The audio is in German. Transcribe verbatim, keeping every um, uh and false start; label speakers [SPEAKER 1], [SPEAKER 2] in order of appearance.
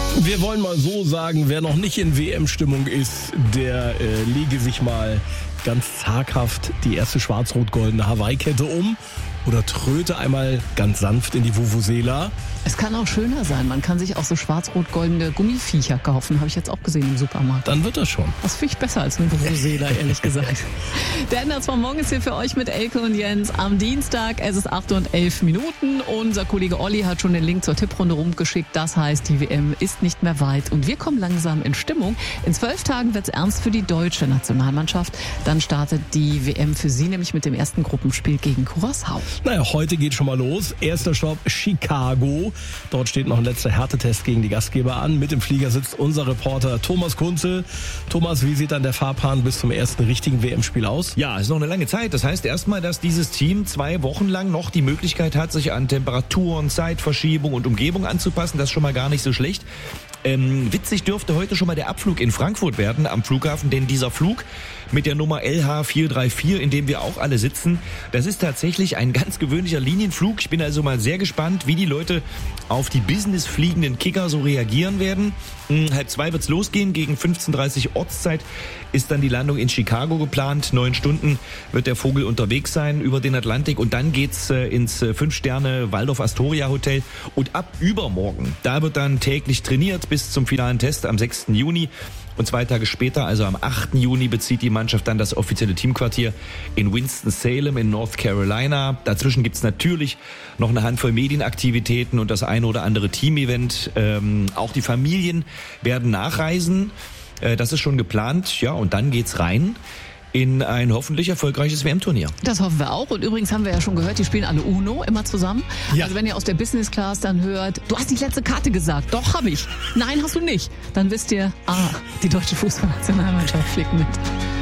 [SPEAKER 1] Wir wollen mal so sagen, wer noch nicht in W M-Stimmung ist, der äh, lege sich mal ganz zaghaft die erste schwarz-rot-goldene Hawaii-Kette um oder tröte einmal ganz sanft in die Vuvuzela.
[SPEAKER 2] Es kann auch schöner sein. Man kann sich auch so schwarz-rot-goldene Gummiviecher kaufen. Habe ich jetzt auch gesehen im Supermarkt.
[SPEAKER 1] Dann wird das schon.
[SPEAKER 2] Das finde ich besser als eine Vuvuzela, ehrlich gesagt. Der Enders von morgen ist hier für euch mit Elke und Jens am Dienstag. Es ist acht und elf Minuten. Unser Kollege Olli hat schon den Link zur Tipprunde rumgeschickt. Das heißt, die W M ist nicht mehr weit. Und wir kommen langsam in Stimmung. In zwölf Tagen wird es ernst für die deutsche Nationalmannschaft. Dann startet die W M für sie nämlich mit dem ersten Gruppenspiel gegen Curaçao.
[SPEAKER 1] Naja, heute geht schon mal los. Erster Stopp Chicago. Dort steht noch ein letzter Härtetest gegen die Gastgeber an. Mit im Flieger sitzt unser Reporter Thomas Kunze. Thomas, wie sieht dann der Fahrplan bis zum ersten richtigen W M-Spiel aus?
[SPEAKER 3] Ja, ist noch eine lange Zeit. Das heißt erstmal, dass dieses Team zwei Wochen lang noch die Möglichkeit hat, sich an Temperaturen, Zeitverschiebung und Umgebung anzupassen. Das ist schon mal gar nicht so schlecht. Ähm, witzig dürfte heute schon mal der Abflug in Frankfurt werden am Flughafen, denn dieser Flug mit der Nummer L H vier drei vier, in dem wir auch alle sitzen, das ist tatsächlich ein ganz gewöhnlicher Linienflug. Ich bin also mal sehr gespannt, wie die Leute auf die businessfliegenden Kicker so reagieren werden. Hm, halb zwei wird's losgehen, gegen fünfzehn Uhr dreißig Ortszeit ist dann die Landung in Chicago geplant. Neun Stunden wird der Vogel unterwegs sein über den Atlantik und dann geht's äh, ins äh, Fünf-Sterne Waldorf Astoria Hotel und ab übermorgen, da wird dann täglich trainiert bis zum finalen Test am sechsten Juni. Und zwei Tage später, also am achten Juni, bezieht die Mannschaft dann das offizielle Teamquartier in Winston-Salem in North Carolina. Dazwischen gibt's natürlich noch eine Handvoll Medienaktivitäten und das eine oder andere Team-Event. Ähm, auch die Familien werden nachreisen. Äh, das ist schon geplant. Ja, und dann geht's rein in ein hoffentlich erfolgreiches W M-Turnier.
[SPEAKER 2] Das hoffen wir auch. Und übrigens haben wir ja schon gehört, die spielen alle Uno, immer zusammen. Ja. Also wenn ihr aus der Business Class dann hört, du hast die letzte Karte gesagt. Doch, habe ich. Nein, hast du nicht. Dann wisst ihr, ah, die deutsche Fußballnationalmannschaft fliegt mit.